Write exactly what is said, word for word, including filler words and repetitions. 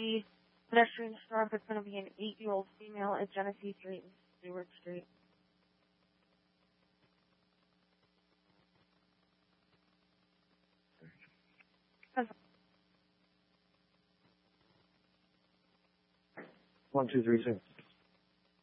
the pedestrian stop is going to be an eight-year-old female at Genesee Street and Stewart Street. One, two, three, six.